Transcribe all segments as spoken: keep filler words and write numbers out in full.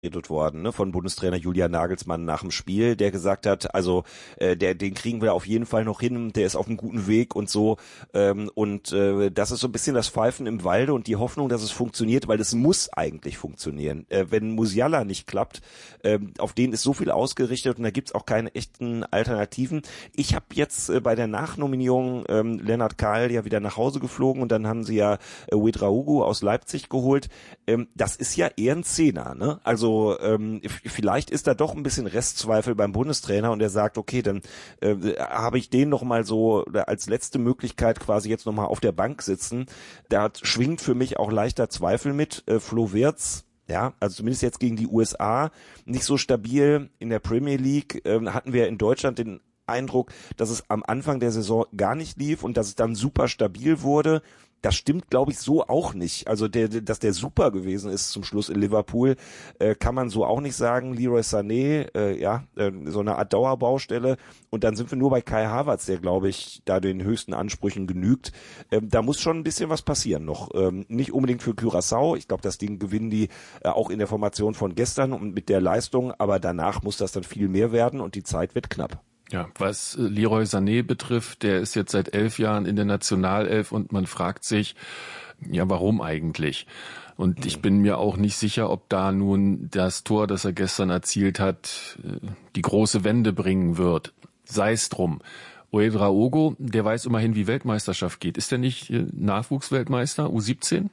worden, ne, von Bundestrainer Julian Nagelsmann nach dem Spiel, der gesagt hat, also äh, der, den kriegen wir auf jeden Fall noch hin, der ist auf einem guten Weg und so, ähm, und äh, das ist so ein bisschen das Pfeifen im Walde und die Hoffnung, dass es funktioniert, weil es muss eigentlich funktionieren. Äh, wenn Musiala nicht klappt, äh, auf den ist so viel ausgerichtet und da gibt's auch keine echten Alternativen. Ich habe jetzt äh, bei der Nachnominierung ähm, Lennart Kahl ja wieder nach Hause geflogen und dann haben sie ja äh, Ouedraogo aus Leipzig geholt. Ähm, das ist ja eher ein Zehner, ne? Also ähm, vielleicht ist da doch ein bisschen Restzweifel beim Bundestrainer und er sagt, okay, dann äh, habe ich den noch mal so als letzte Möglichkeit quasi jetzt noch mal auf der Bank sitzen. Da schwingt für mich auch leichter Zweifel mit. Äh, Flo Wirtz, ja, also zumindest jetzt gegen die U S A, nicht so stabil. In der Premier League äh, hatten wir in Deutschland den Eindruck, dass es am Anfang der Saison gar nicht lief und dass es dann super stabil wurde. Das stimmt, glaube ich, so auch nicht. Also der, dass der super gewesen ist zum Schluss in Liverpool, äh, kann man so auch nicht sagen. Leroy Sané, äh, ja, äh, so eine Art Dauerbaustelle. Und dann sind wir nur bei Kai Havertz, der, glaube ich, da den höchsten Ansprüchen genügt. Ähm, da muss schon ein bisschen was passieren noch. Ähm, nicht unbedingt für Curaçao. Ich glaube, das Ding gewinnen die äh, auch in der Formation von gestern und mit der Leistung. Aber danach muss das dann viel mehr werden und die Zeit wird knapp. Ja, was Leroy Sané betrifft, der ist jetzt seit elf Jahren in der Nationalelf und man fragt sich, ja, warum eigentlich? Und ich bin mir auch nicht sicher, ob da nun das Tor, das er gestern erzielt hat, die große Wende bringen wird. Sei es drum. Ouedraogo, der weiß immerhin, wie Weltmeisterschaft geht. Ist der nicht Nachwuchsweltmeister, U siebzehn?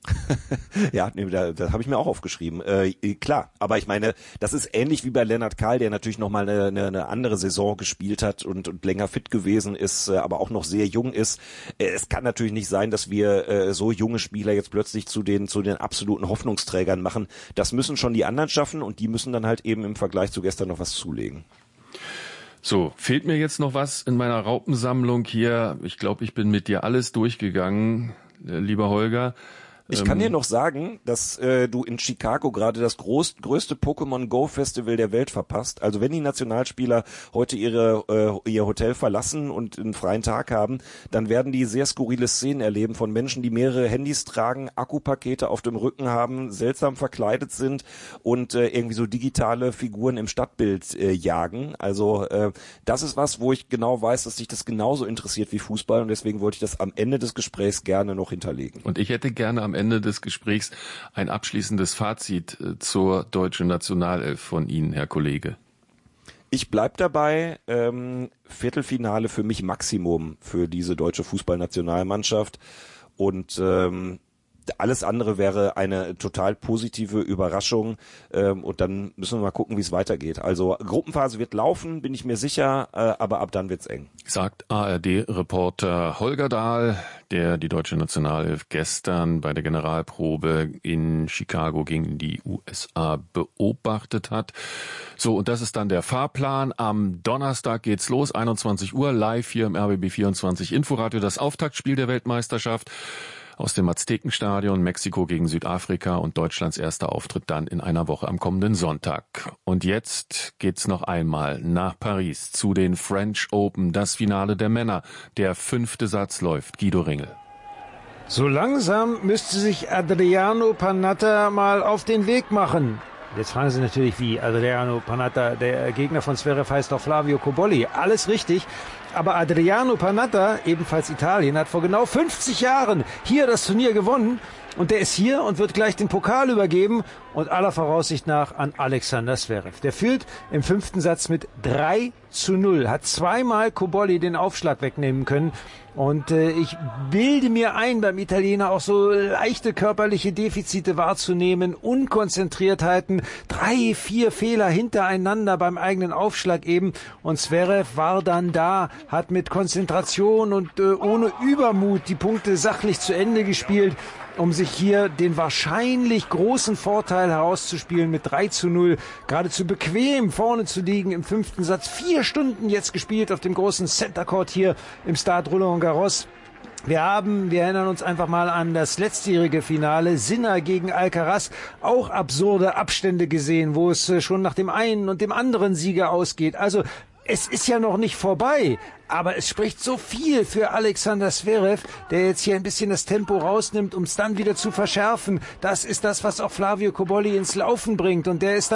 Ja, nee, da, das habe ich mir auch aufgeschrieben. Äh, klar, aber ich meine, das ist ähnlich wie bei Lennart Kahl, der natürlich nochmal eine, eine, eine andere Saison gespielt hat und, und länger fit gewesen ist, äh, aber auch noch sehr jung ist. Äh, es kann natürlich nicht sein, dass wir äh, so junge Spieler jetzt plötzlich zu den zu den absoluten Hoffnungsträgern machen. Das müssen schon die anderen schaffen und die müssen dann halt eben im Vergleich zu gestern noch was zulegen. So, fehlt mir jetzt noch was in meiner Raupensammlung hier? Ich glaube, ich bin mit dir alles durchgegangen, äh, lieber Holger. Ich kann dir noch sagen, dass äh, du in Chicago gerade das groß, größte Pokémon Go Festival der Welt verpasst. Also wenn die Nationalspieler heute ihre äh, ihr Hotel verlassen und einen freien Tag haben, dann werden die sehr skurrile Szenen erleben von Menschen, die mehrere Handys tragen, Akkupakete auf dem Rücken haben, seltsam verkleidet sind und äh, irgendwie so digitale Figuren im Stadtbild äh, jagen. Also äh, das ist was, wo ich genau weiß, dass sich das genauso interessiert wie Fußball und deswegen wollte ich das am Ende des Gesprächs gerne noch hinterlegen. Und ich hätte gerne am Ende des Gesprächs ein abschließendes Fazit zur deutschen Nationalelf von Ihnen, Herr Kollege. Ich bleib dabei, ähm, Viertelfinale für mich Maximum für diese deutsche Fußballnationalmannschaft und ähm, alles andere wäre eine total positive Überraschung ähm, und dann müssen wir mal gucken, wie es weitergeht. Also Gruppenphase wird laufen, bin ich mir sicher, äh, aber ab dann wird's eng. Sagt A R D-Reporter Holger Dahl, der die deutsche Nationalelf gestern bei der Generalprobe in Chicago gegen die U S A beobachtet hat. So, und das ist dann der Fahrplan. Am Donnerstag geht's los, einundzwanzig Uhr, live hier im R B B vierundzwanzig Inforadio, das Auftaktspiel der Weltmeisterschaft aus dem Aztekenstadion, Mexiko gegen Südafrika und Deutschlands erster Auftritt dann in einer Woche am kommenden Sonntag. Und jetzt geht's noch einmal nach Paris zu den French Open, das Finale der Männer. Der fünfte Satz läuft. Guido Ringel. So langsam müsste sich Adriano Panatta mal auf den Weg machen. Jetzt fragen Sie natürlich, wie Adriano Panatta, der Gegner von Zverev heißt doch Flavio Cobolli. Alles richtig. Aber Adriano Panatta, ebenfalls Italien, hat vor genau fünfzig Jahren hier das Turnier gewonnen. Und der ist hier und wird gleich den Pokal übergeben und aller Voraussicht nach an Alexander Zverev. Der führt im fünften Satz mit drei zu null, hat zweimal Cobolli den Aufschlag wegnehmen können. Und äh, ich bilde mir ein, beim Italiener auch so leichte körperliche Defizite wahrzunehmen, Unkonzentriertheiten, drei, vier Fehler hintereinander beim eigenen Aufschlag eben. Und Zverev war dann da, hat mit Konzentration und äh, ohne Übermut die Punkte sachlich zu Ende gespielt, um sich hier den wahrscheinlich großen Vorteil herauszuspielen mit drei zu null. Geradezu bequem vorne zu liegen im fünften Satz. Vier Stunden jetzt gespielt auf dem großen Center Court hier im Stade Roland Garros. Wir haben, wir erinnern uns einfach mal an das letztjährige Finale, Sinner gegen Alcaraz, auch absurde Abstände gesehen, wo es schon nach dem einen und dem anderen Sieger ausgeht. Also es ist ja noch nicht vorbei. Aber es spricht so viel für Alexander Zverev, der jetzt hier ein bisschen das Tempo rausnimmt, um es dann wieder zu verschärfen. Das ist das, was auch Flavio Cobolli ins Laufen bringt. Und der ist